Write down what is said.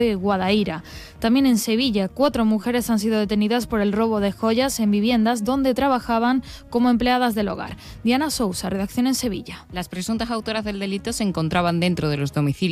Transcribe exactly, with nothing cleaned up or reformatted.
de Guadaira. También en Sevilla, cuatro mujeres han sido detenidas por el robo de joyas en viviendas donde trabajaban como empleadas del hogar. Diana Sousa, redacción en Sevilla. Las presuntas autoras del delito se encontraban dentro de los domicilios